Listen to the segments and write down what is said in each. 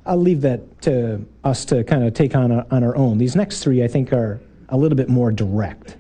I'll leave that to us to kind of take on our own. These next three, I think, are a little bit more direct.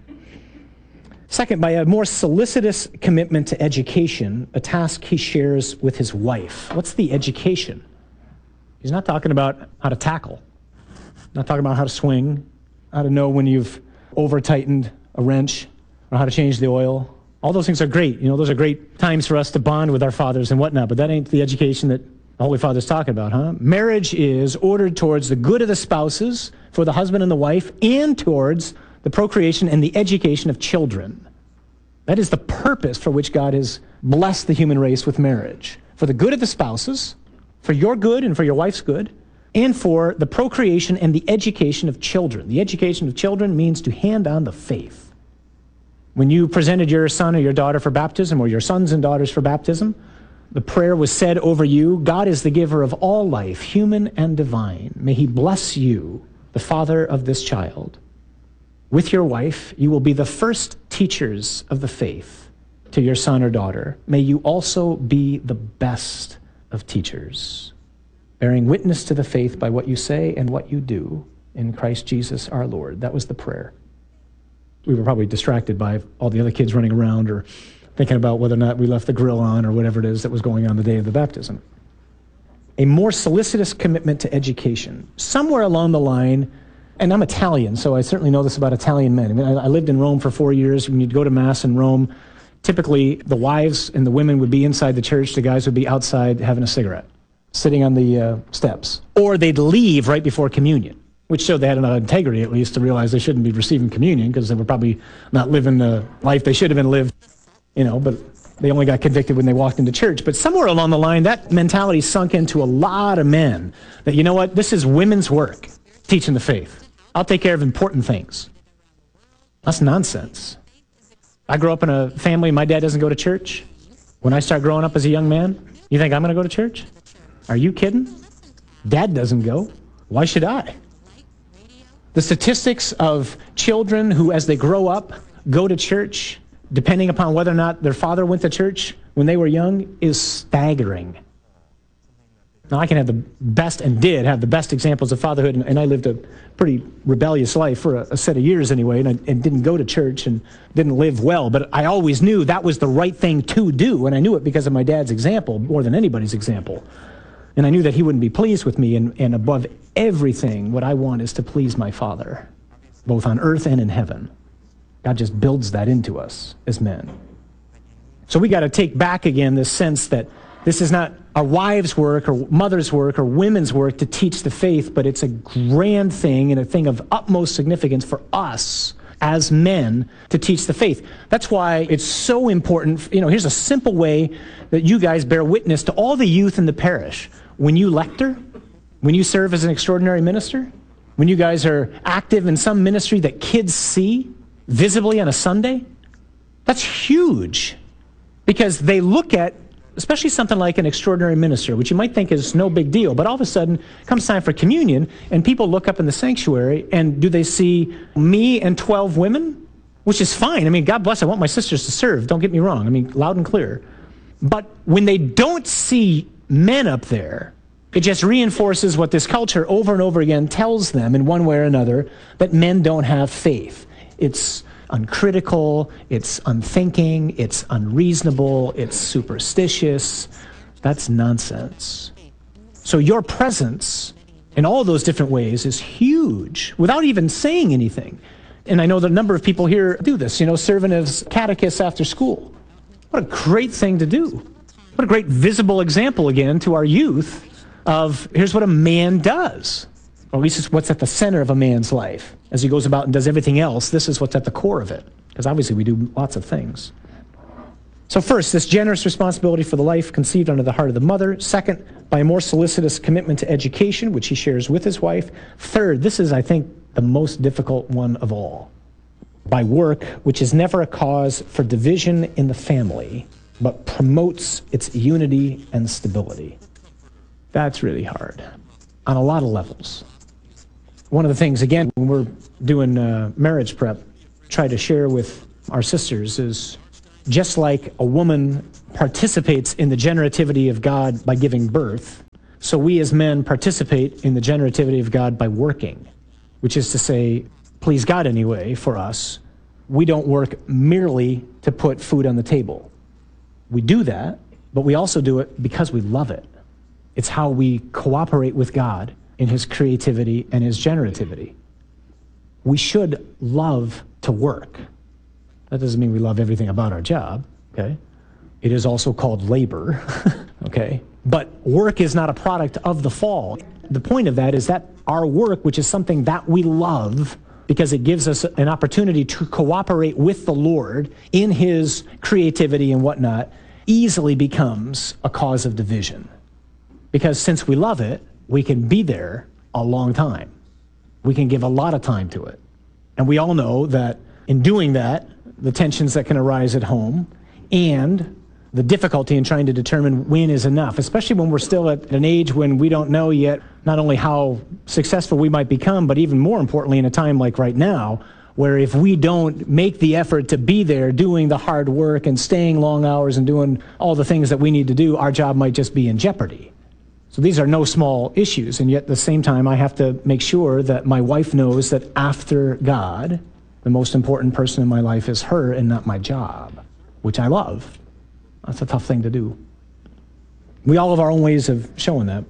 Second, by a more solicitous commitment to education, a task he shares with his wife. What's the education? He's not talking about how to tackle, not talking about how to swing, how to know when you've over-tightened a wrench, or how to change the oil. All those things are great. Those are great times for us to bond with our fathers and whatnot, but that ain't the education that the Holy Father's talking about, huh? Marriage is ordered towards the good of the spouses, for the husband and the wife, and towards the procreation and the education of children. That is the purpose for which God has blessed the human race with marriage. For the good of the spouses, for your good and for your wife's good, and for the procreation and the education of children. The education of children means to hand on the faith. When you presented your son or your daughter for baptism, or your sons and daughters for baptism, the prayer was said over you, God is the giver of all life, human and divine. May he bless you, the father of this child. With your wife, you will be the first teachers of the faith to your son or daughter. May you also be the best of teachers, bearing witness to the faith by what you say and what you do in Christ Jesus our Lord. That was the prayer. We were probably distracted by all the other kids running around or thinking about whether or not we left the grill on or whatever it is that was going on the day of the baptism. A more solicitous commitment to education. Somewhere along the line, and I'm Italian, so I certainly know this about Italian men. I mean, I lived in Rome for 4 years. When you'd go to Mass in Rome, typically the wives and the women would be inside the church. The guys would be outside having a cigarette, sitting on the steps. Or they'd leave right before communion, which showed they had enough integrity, at least, to realize they shouldn't be receiving communion because they were probably not living the life they should have been lived, but they only got convicted when they walked into church. But somewhere along the line, that mentality sunk into a lot of men that, you know what, this is women's work, teaching the faith. I'll take care of important things. That's nonsense. I grew up in a family, my dad doesn't go to church. When I start growing up as a young man, you think I'm going to go to church? Are you kidding? Dad doesn't go. Why should I? The statistics of children who, as they grow up, go to church, depending upon whether or not their father went to church when they were young, is staggering. Now, I can have the best, and did have the best examples of fatherhood, and I lived a pretty rebellious life for a set of years anyway, and didn't go to church and didn't live well, but I always knew that was the right thing to do, and I knew it because of my dad's example more than anybody's example. And I knew that he wouldn't be pleased with me, and above everything, what I want is to please my Father, both on earth and in heaven. God just builds that into us as men. So we got to take back again this sense that this is not a wife's work or mother's work or women's work to teach the faith, but it's a grand thing and a thing of utmost significance for us as men to teach the faith. That's why it's so important. Here's a simple way that you guys bear witness to all the youth in the parish. When you lector, when you serve as an extraordinary minister, when you guys are active in some ministry that kids see visibly on a Sunday, that's huge, because they look at, especially something like an extraordinary minister, which you might think is no big deal, but all of a sudden comes time for communion, and people look up in the sanctuary, and do they see me and 12 women? Which is fine. I mean, God bless, I want my sisters to serve, don't get me wrong. I mean, loud and clear. But when they don't see men up there, it just reinforces what this culture over and over again tells them in one way or another, that men don't have faith. It's uncritical, it's unthinking, it's unreasonable, it's superstitious. That's nonsense. So your presence in all those different ways is huge without even saying anything. And I know that a number of people here do this, serving as catechists after school. What a great thing to do. What a great visible example again to our youth of here's what a man does. Or at least it's what's at the center of a man's life. As he goes about and does everything else, this is what's at the core of it. Because obviously we do lots of things. So first, this generous responsibility for the life conceived under the heart of the mother. Second, by a more solicitous commitment to education, which he shares with his wife. Third, this is, I think, the most difficult one of all. By work, which is never a cause for division in the family, but promotes its unity and stability. That's really hard on a lot of levels. One of the things, again, when we're doing marriage prep, try to share with our sisters is just like a woman participates in the generativity of God by giving birth, So we as men participate in the generativity of God by working, which is to say, please God anyway, for us. We don't work merely to put food on the table. We do that, but we also do it because we love it. It's how we cooperate with God in his creativity and his generativity. We should love to work. That doesn't mean we love everything about our job, okay? It is also called labor, okay? But work is not a product of the fall. The point of that is that our work, which is something that we love, because it gives us an opportunity to cooperate with the Lord in his creativity and whatnot, easily becomes a cause of division. Because since we love it, we can be there a long time. We can give a lot of time to it. And we all know that in doing that, the tensions that can arise at home and the difficulty in trying to determine when is enough, especially when we're still at an age when we don't know yet not only how successful we might become, but even more importantly in a time like right now, where if we don't make the effort to be there doing the hard work and staying long hours and doing all the things that we need to do, our job might just be in jeopardy. So these are no small issues, and yet at the same time I have to make sure that my wife knows that after God, the most important person in my life is her and not my job, which I love. That's a tough thing to do. We all have our own ways of showing that.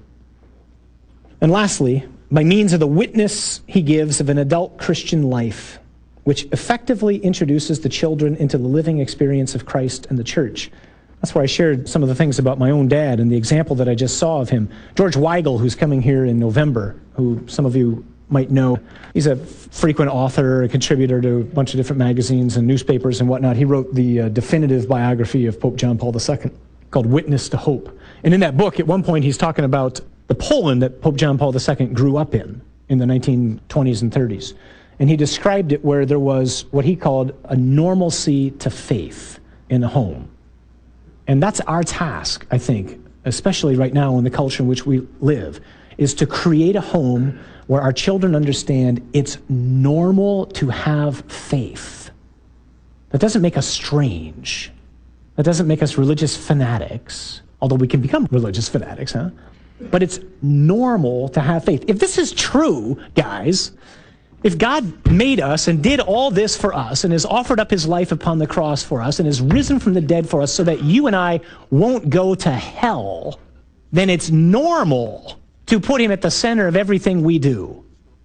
And lastly, by means of the witness he gives of an adult Christian life, which effectively introduces the children into the living experience of Christ and the church. That's where I shared some of the things about my own dad and the example that I just saw of him. George Weigel, who's coming here in November, who some of you might know. He's a frequent author, a contributor to a bunch of different magazines and newspapers and whatnot. He wrote the definitive biography of Pope John Paul II called Witness to Hope. And in that book, at one point, he's talking about the Poland that Pope John Paul II grew up in the 1920s and 30s. And he described it where there was what he called a normalcy to faith in the home. And that's our task, I think, especially right now in the culture in which we live, is to create a home where our children understand it's normal to have faith. That doesn't make us strange. That doesn't make us religious fanatics, although we can become religious fanatics, huh? But it's normal to have faith. If this is true, guys, if God made us and did all this for us and has offered up his life upon the cross for us and has risen from the dead for us so that you and I won't go to hell, then it's normal to put him at the center of everything we do.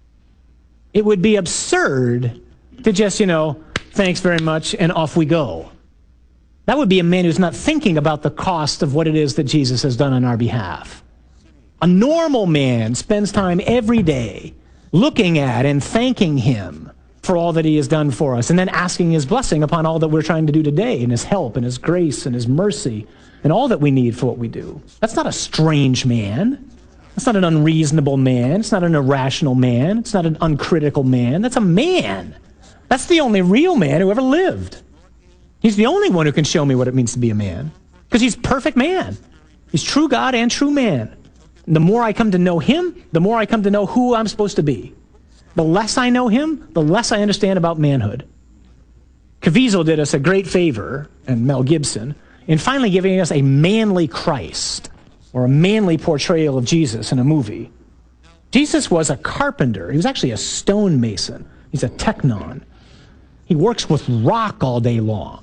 It would be absurd to just, thanks very much, and off we go. That would be a man who's not thinking about the cost of what it is that Jesus has done on our behalf. A normal man spends time every day looking at and thanking him for all that he has done for us, and then asking his blessing upon all that we're trying to do today, and his help, and his grace, and his mercy, and all that we need for what we do. That's not a strange man. That's not an unreasonable man. It's not an irrational man. It's not an uncritical man. That's a man. That's the only real man who ever lived. He's the only one who can show me what it means to be a man, because he's perfect man. He's true God and true man. And the more I come to know him, the more I come to know who I'm supposed to be. The less I know him, the less I understand about manhood. Caviezel did us a great favor, and Mel Gibson, in finally giving us a manly Christ, or a manly portrayal of Jesus in a movie. Jesus was a carpenter. He was actually a stonemason. He's a teknon. He works with rock all day long.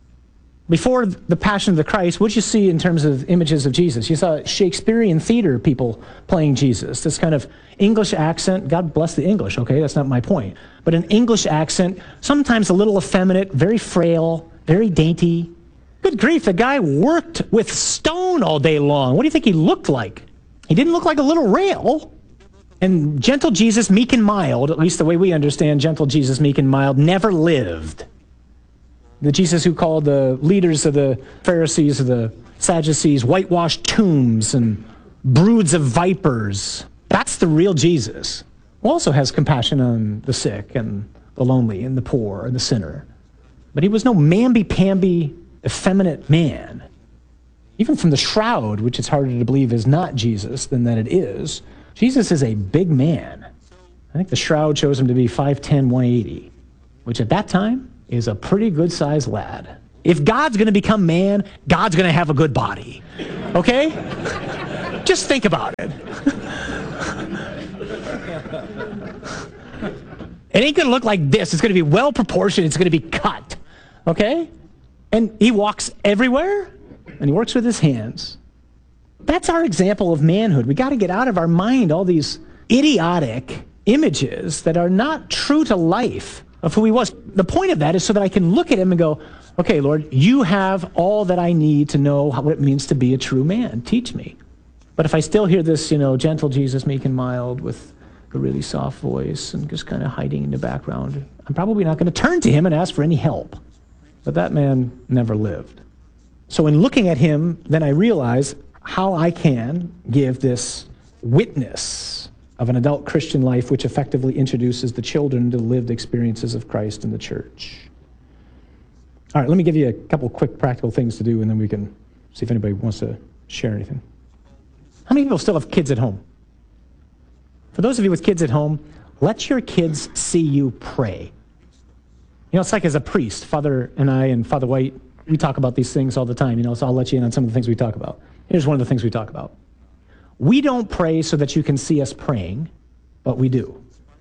Before the Passion of the Christ, what did you see in terms of images of Jesus? You saw Shakespearean theater people playing Jesus, this kind of English accent. God bless the English, okay? That's not my point. But an English accent, sometimes a little effeminate, very frail, very dainty. Good grief, the guy worked with stone all day long. What do you think he looked like? He didn't look like a little rail. And gentle Jesus, meek and mild, at least the way we understand gentle Jesus, meek and mild, never lived. The Jesus who called the leaders of the Pharisees, of the Sadducees, whitewashed tombs and broods of vipers. That's the real Jesus, who also has compassion on the sick and the lonely and the poor and the sinner. But he was no mamby-pamby, effeminate man. Even from the shroud, which it's harder to believe is not Jesus than that it is, Jesus is a big man. I think the shroud shows him to be 5'10", 180, which at that time is a pretty good-sized lad. If God's going to become man, God's going to have a good body. Okay? Just think about it. It ain't going to look like this. It's going to be well proportioned. It's going to be cut. Okay? And he walks everywhere, and he works with his hands. That's our example of manhood. We got to get out of our mind all these idiotic images that are not true to life of who he was. The point of that is so that I can look at him and go, okay, Lord, you have all that I need to know what it means to be a true man. Teach me. But if I still hear this, gentle Jesus, meek and mild, with a really soft voice and just kind of hiding in the background, I'm probably not going to turn to him and ask for any help. But that man never lived. So in looking at him, then I realize how I can give this witness of an adult Christian life which effectively introduces the children to the lived experiences of Christ in the church. All right, let me give you a couple quick practical things to do, and then we can see if anybody wants to share anything. How many people still have kids at home? For those of you with kids at home, let your kids see you pray. It's like as a priest, Father and I and Father White, we talk about these things all the time, so I'll let you in on some of the things we talk about. Here's one of the things we talk about. We don't pray so that you can see us praying, but we do.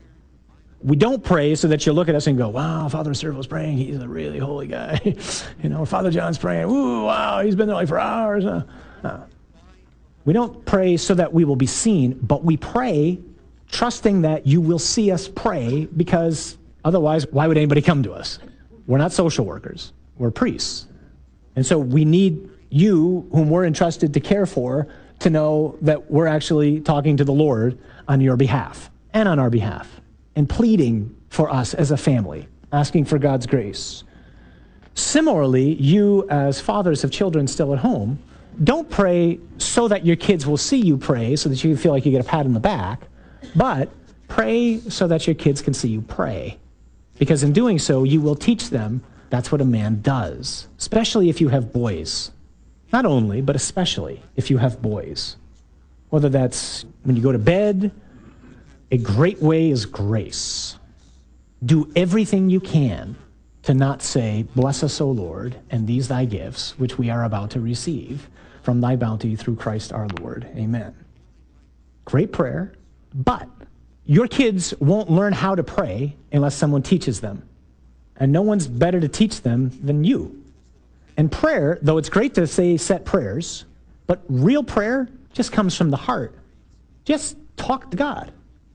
We don't pray so that you look at us and go, wow, Father Servo's praying, he's a really holy guy. Father John's praying, ooh, wow, he's been there for hours. No. We don't pray so that we will be seen, but we pray trusting that you will see us pray, because otherwise, why would anybody come to us? We're not social workers. We're priests. And so we need you, whom we're entrusted to care for, to know that we're actually talking to the Lord on your behalf and on our behalf, and pleading for us as a family, asking for God's grace. Similarly, you as fathers of children still at home, don't pray so that your kids will see you pray, so that you feel like you get a pat on the back, but pray so that your kids can see you pray. Because in doing so, you will teach them that's what a man does, especially if you have boys. Not only, but especially if you have boys. Whether that's when you go to bed, a great way is grace. Do everything you can to not say, bless us, O Lord, and these thy gifts, which we are about to receive from thy bounty through Christ our Lord. Amen. Great prayer, but your kids won't learn how to pray unless someone teaches them. And no one's better to teach them than you. And prayer, though it's great to say set prayers, but real prayer just comes from the heart. Just talk to God.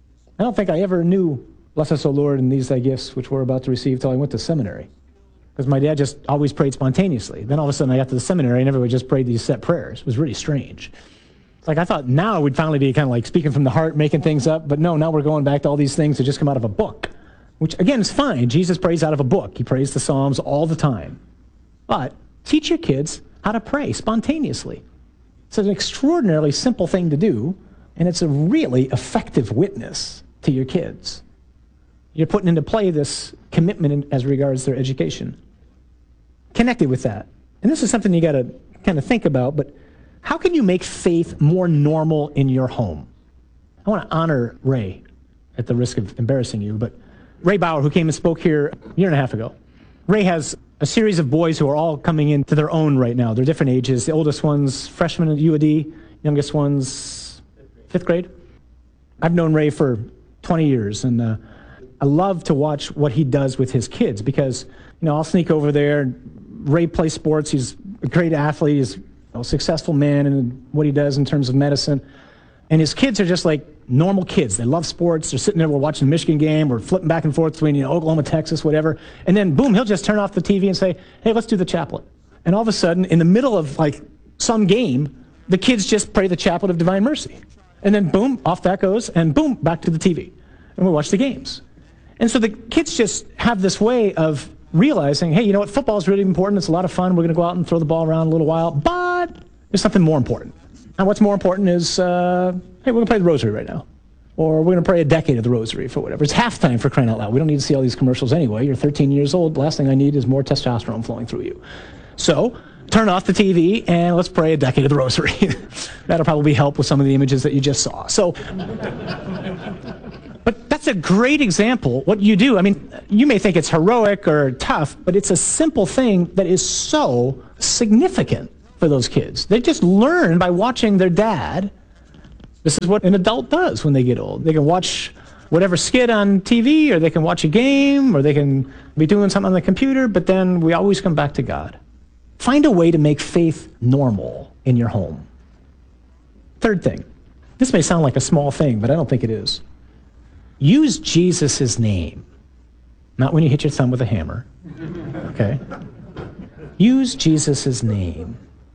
I don't think I ever knew, bless us, O Lord, and these thy gifts, which we're about to receive, till I went to seminary. Because my dad just always prayed spontaneously. Then all of a sudden I got to the seminary and everybody just prayed these set prayers. It was really strange. It's like I thought now we'd finally be kind of like speaking from the heart, making things up, but no, now we're going back to all these things that just come out of a book, which again is fine. Jesus prays out of a book. He prays the Psalms all the time. But teach your kids how to pray spontaneously. It's an extraordinarily simple thing to do, and it's a really effective witness to your kids. You're putting into play this commitment as regards their education. Connected with that. And this is something you got to kind of think about, but how can you make faith more normal in your home? I want to honor Ray, at the risk of embarrassing you, but Ray Bauer, who came and spoke here a year and a half ago. Ray has a series of boys who are all coming into their own right now. They're different ages. The oldest one's freshman at UAD, youngest one's fifth grade. I've known Ray for 20 years, and I love to watch what he does with his kids because, I'll sneak over there. Ray plays sports. He's a great athlete. He's a successful man in what he does in terms of medicine. And his kids are just like normal kids. They love sports. They're sitting there, we're watching the Michigan game, we're flipping back and forth between Oklahoma, Texas, whatever. And then, boom, he'll just turn off the TV and say, hey, let's do the chaplet. And all of a sudden, in the middle of like some game, the kids just pray the chaplet of divine mercy. And then, boom, off that goes, and boom, back to the TV. And we watch the games. And so the kids just have this way of realizing, hey, you know what, football is really important. It's a lot of fun. We're going to go out and throw the ball around a little while. But there's something more important. And what's more important is, hey, we're going to play the rosary right now. Or we're going to pray a decade of the rosary for whatever. It's halftime, for crying out loud. We don't need to see all these commercials anyway. You're 13 years old. The last thing I need is more testosterone flowing through you. So turn off the TV and let's pray a decade of the rosary. That'll probably help with some of the images that you just saw. So, but that's a great example. What you do, I mean, you may think it's heroic or tough, but it's a simple thing that is so significant for those kids. They just learn by watching their dad This is what an adult does when they get old. They can watch whatever skit on TV, or they can watch a game, or they can be doing something on the computer, but then we always come back to God. Find a way to make faith normal in your home. Third thing, this may sound like a small thing, but I don't think it is. Use Jesus' name. Not when you hit your thumb with a hammer, okay? Use Jesus' name.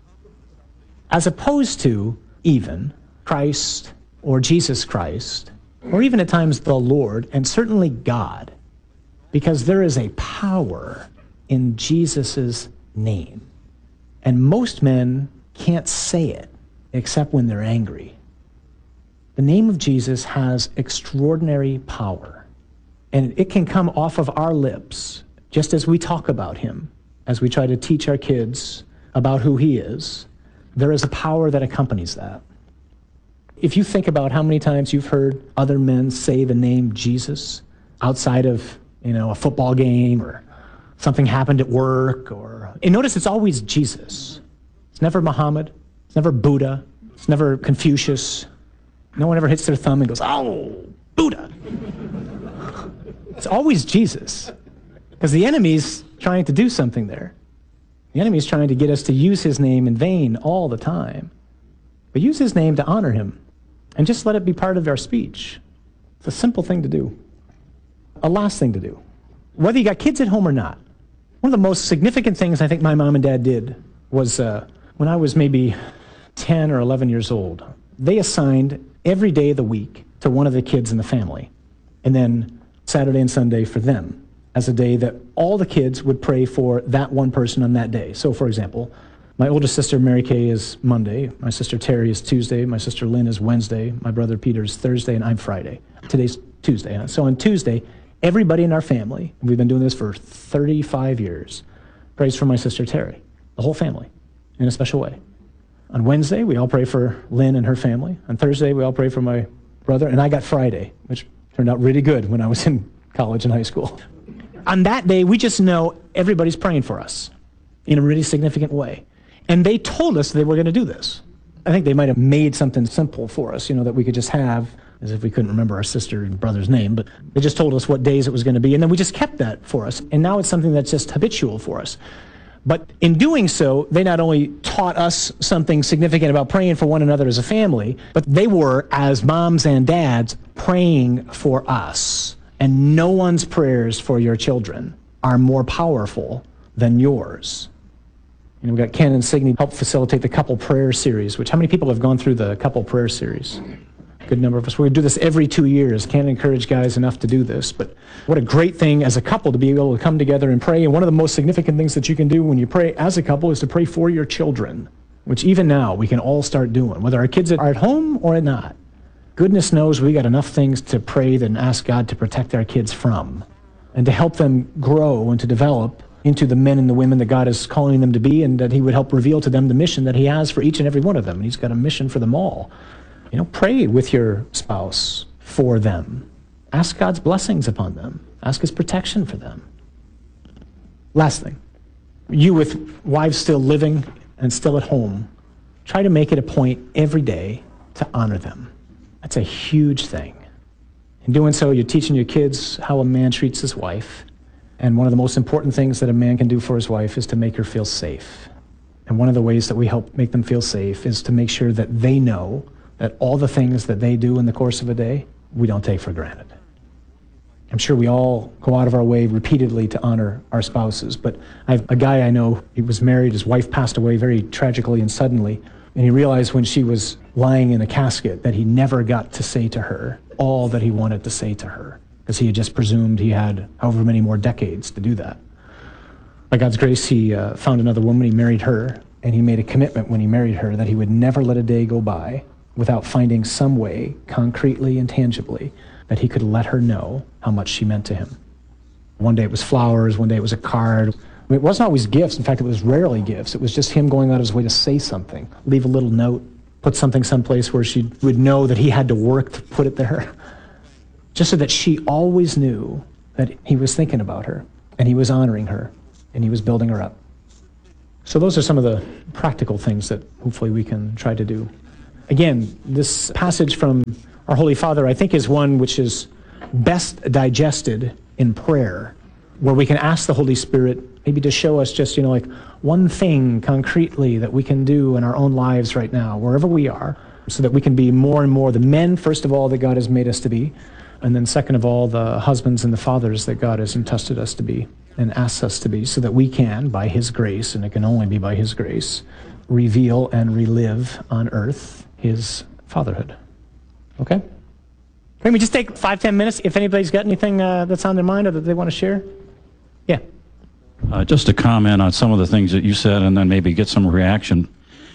As opposed to even Christ or Jesus Christ, or even at times the Lord, and certainly God, because there is a power in Jesus' name. And most men can't say it except when they're angry. The name of Jesus has extraordinary power, and it can come off of our lips just as we talk about him, as we try to teach our kids about who he is. There is a power that accompanies that. If you think about how many times you've heard other men say the name Jesus outside of, a football game, or something happened at work, and notice it's always Jesus. It's never Muhammad. It's never Buddha. It's never Confucius. No one ever hits their thumb and goes, "Oh, Buddha." It's always Jesus, because the enemy's trying to do something there. The enemy's trying to get us to use his name in vain all the time. But use his name to honor him, and just let it be part of our speech. It's a simple thing to do. A last thing to do, whether you got kids at home or not. One of the most significant things I think my mom and dad did was when I was maybe 10 or 11 years old, they assigned every day of the week to one of the kids in the family, and then Saturday and Sunday for them, as a day that all the kids would pray for that one person on that day. So, for example, my oldest sister, Mary Kay, is Monday. My sister, Terry, is Tuesday. My sister, Lynn, is Wednesday. My brother, Peter, is Thursday, and I'm Friday. Today's Tuesday. So on Tuesday, everybody in our family, and we've been doing this for 35 years, prays for my sister, Terry. The whole family, in a special way. On Wednesday, we all pray for Lynn and her family. On Thursday, we all pray for my brother, and I got Friday, which turned out really good when I was in college and high school. On that day, we just know everybody's praying for us in a really significant way. And they told us they were going to do this. I think they might have made something simple for us, that we could just have, as if we couldn't remember our sister and brother's name, but they just told us what days it was going to be, and then we just kept that for us. And now it's something that's just habitual for us. But in doing so, they not only taught us something significant about praying for one another as a family, but they were, as moms and dads, praying for us. And no one's prayers for your children are more powerful than yours. We've got Ken and Signe help facilitate the couple prayer series, which how many people have gone through the couple prayer series? Good number of us. We do this every 2 years. Can't encourage guys enough to do this, but what a great thing as a couple to be able to come together and pray. And one of the most significant things that you can do when you pray as a couple is to pray for your children, which even now we can all start doing, whether our kids are at home or not. Goodness knows we got enough things to pray and ask God to protect our kids from, and to help them grow and to develop into the men and the women that God is calling them to be, and that he would help reveal to them the mission that he has for each and every one of them. And he's got a mission for them all. Pray with your spouse for them. Ask God's blessings upon them. Ask his protection for them. Last thing, you with wives still living and still at home, try to make it a point every day to honor them. That's a huge thing. In doing so, you're teaching your kids how a man treats his wife. And one of the most important things that a man can do for his wife is to make her feel safe. And one of the ways that we help make them feel safe is to make sure that they know that all the things that they do in the course of a day, we don't take for granted. I'm sure we all go out of our way repeatedly to honor our spouses, but I have a guy I know, he was married, his wife passed away very tragically and suddenly, and he realized when she was lying in a casket that he never got to say to her all that he wanted to say to her, because he had just presumed he had however many more decades to do that. By God's grace, he found another woman, he married her, and he made a commitment when he married her that he would never let a day go by without finding some way, concretely and tangibly, that he could let her know how much she meant to him. One day it was flowers, one day it was a card. It wasn't always gifts. In fact, it was rarely gifts. It was just him going out of his way to say something, leave a little note, put something someplace where she would know that he had to work to put it there, just so that she always knew that he was thinking about her, and he was honoring her, and he was building her up. So those are some of the practical things that hopefully we can try to do. Again, this passage from our Holy Father, I think, is one which is best digested in prayer, where we can ask the Holy Spirit maybe to show us just, like one thing concretely that we can do in our own lives right now, wherever we are, so that we can be more and more the men, first of all, that God has made us to be, and then second of all, the husbands and the fathers that God has entrusted us to be and asks us to be, so that we can, by His grace, and it can only be by His grace, reveal and relive on earth His fatherhood. Okay? Can we just take 5-10 minutes if anybody's got anything that's on their mind or that they want to share? Yeah. Just to comment on some of the things that you said and then maybe get some reaction.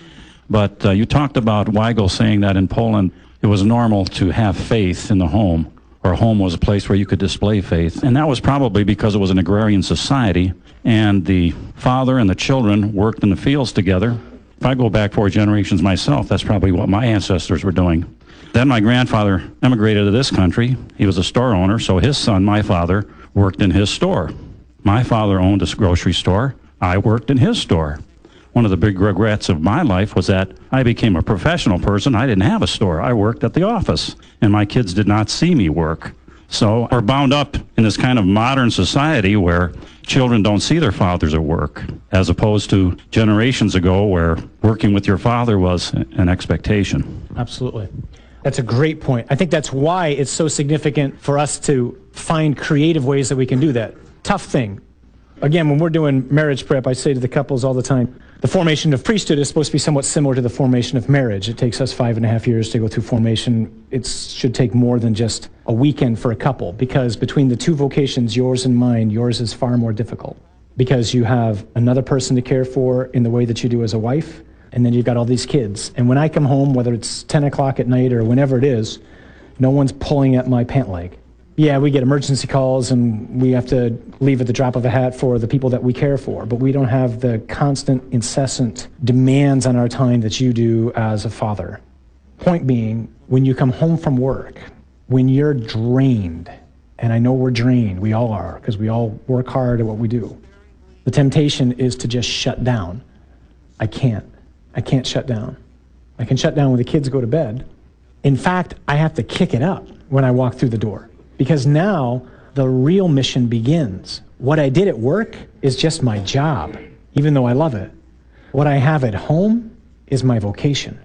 But you talked about Weigel saying that in Poland it was normal to have faith in the home, or a home was a place where you could display faith. And that was probably because it was an agrarian society, and the father and the children worked in the fields together. If I go back 4 generations myself, that's probably what my ancestors were doing. Then my grandfather emigrated to this country. He was a store owner, so his son, my father, worked in his store. My father owned a grocery store. I worked in his store. One of the big regrets of my life was that I became a professional person. I didn't have a store. I worked at the office, and my kids did not see me work. So we're bound up in this kind of modern society where children don't see their fathers at work, as opposed to generations ago where working with your father was an expectation. Absolutely. That's a great point. I think that's why it's so significant for us to find creative ways that we can do that. Tough thing. Again, when we're doing marriage prep, I say to the couples all the time, the formation of priesthood is supposed to be somewhat similar to the formation of marriage. It takes us 5.5 years to go through formation. It should take more than just a weekend for a couple, because between the two vocations, yours and mine, yours is far more difficult, because you have another person to care for in the way that you do as a wife, and then you've got all these kids. And when I come home, whether it's 10 o'clock at night or whenever it is, no one's pulling at my pant leg. Yeah, we get emergency calls and we have to leave at the drop of a hat for the people that we care for, but we don't have the constant, incessant demands on our time that you do as a father. Point being, when you come home from work, when you're drained, and I know we're drained, we all are, because we all work hard at what we do, the temptation is to just shut down. I can't shut down. I can shut down when the kids go to bed. In fact, I have to kick it up when I walk through the door. Because now the real mission begins. What I did at work is just my job, even though I love it. What I have at home is my vocation.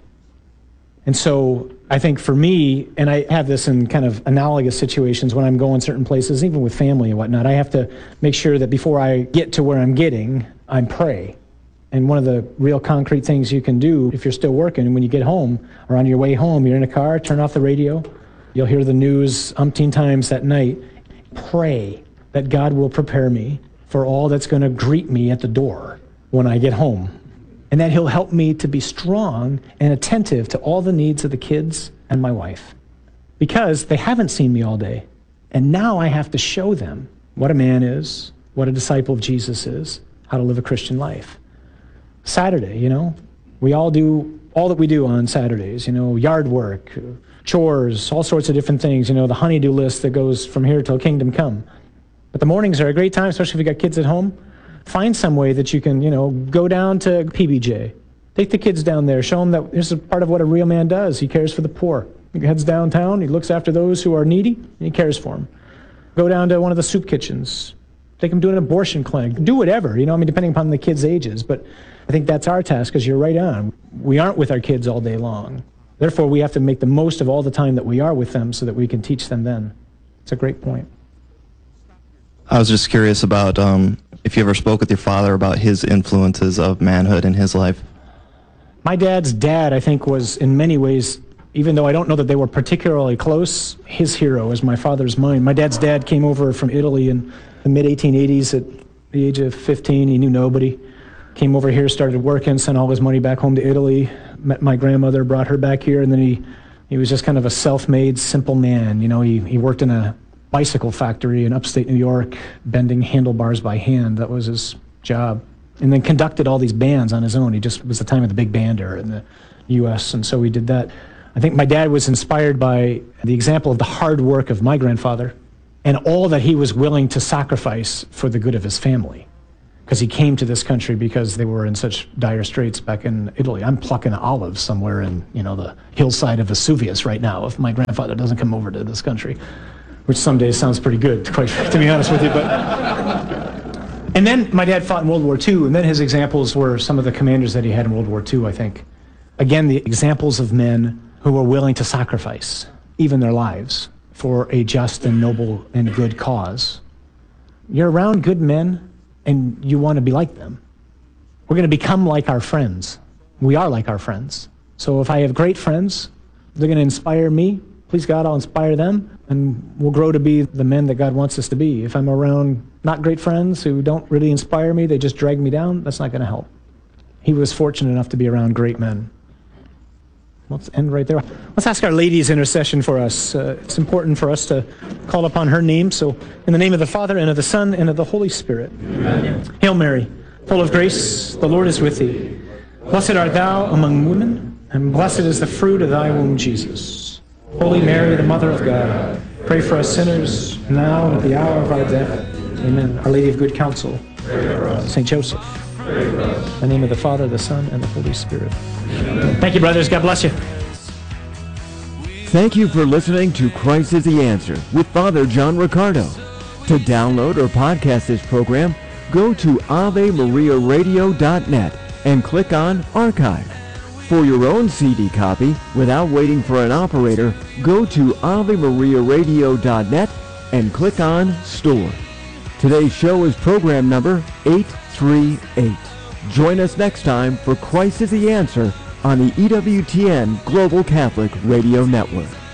And so I think for me, and I have this in kind of analogous situations when I'm going certain places, even with family and whatnot, I have to make sure that before I get to where I'm getting, I pray. And one of the real concrete things you can do if you're still working, and when you get home or on your way home, you're in a car, turn off the radio. You'll hear the news umpteen times that night. Pray that God will prepare me for all that's going to greet me at the door when I get home. And that He'll help me to be strong and attentive to all the needs of the kids and my wife. Because they haven't seen me all day. And now I have to show them what a man is, what a disciple of Jesus is, how to live a Christian life. Saturday, we all do all that we do on Saturdays, yard work, chores, all sorts of different things, the honey-do list that goes from here till kingdom come. But the mornings are a great time, especially if you got kids at home. Find some way that you can, go down to PBJ. Take the kids down there. Show them that this is part of what a real man does. He cares for the poor. He heads downtown. He looks after those who are needy, and he cares for them. Go down to one of the soup kitchens. Take them to an abortion clinic. Do whatever, depending upon the kids' ages. But I think that's our task, because you're right on. We aren't with our kids all day long. Therefore, we have to make the most of all the time that we are with them so that we can teach them then. It's a great point. I was just curious about if you ever spoke with your father about his influences of manhood in his life. My dad's dad, I think, was in many ways, even though I don't know that they were particularly close, his hero is my father's mine. My dad's dad came over from Italy in the mid-1880s at the age of 15. He knew nobody. Came over here, started working, sent all his money back home to Italy, met my grandmother, brought her back here, and then he was just kind of a self-made, simple man. He worked in a bicycle factory in upstate New York, bending handlebars by hand. That was his job. And then conducted all these bands on his own. It was the time of the big bander in the U.S., and so he did that. I think my dad was inspired by the example of the hard work of my grandfather and all that he was willing to sacrifice for the good of his family. because he came to this country because they were in such dire straits back in Italy. I'm plucking olives somewhere in, the hillside of Vesuvius right now if my grandfather doesn't come over to this country, which some days sounds pretty good, quite to be honest with you. And then my dad fought in World War II, and then his examples were some of the commanders that he had in World War II, I think. Again, the examples of men who were willing to sacrifice even their lives for a just and noble and good cause. You're around good men, and you want to be like them. We're going to become like our friends. We are like our friends. So if I have great friends, they're going to inspire me. Please God, I'll inspire them, and we'll grow to be the men that God wants us to be. If I'm around not great friends who don't really inspire me, they just drag me down, that's not going to help. He was fortunate enough to be around great men. Let's end right there. Let's ask Our Lady's intercession for us. It's important for us to call upon her name. So, in the name of the Father, and of the Son, and of the Holy Spirit. Amen. Hail Mary, full of grace, the Lord is with thee. Blessed art thou among women, and blessed is the fruit of thy womb, Jesus. Holy Mary, the Mother of God, pray for us sinners, now and at the hour of our death. Amen. Our Lady of Good Counsel, St. Joseph. In the name of the Father, the Son, and the Holy Spirit. Thank you, brothers. God bless you. Thank you for listening to Christ is the Answer with Father John Riccardo. To download or podcast this program, go to AveMariaRadio.net and click on Archive. For your own CD copy, without waiting for an operator, go to AveMariaRadio.net and click on Store. Today's show is program number 838. Join us next time for Christ is the Answer on the EWTN Global Catholic Radio Network.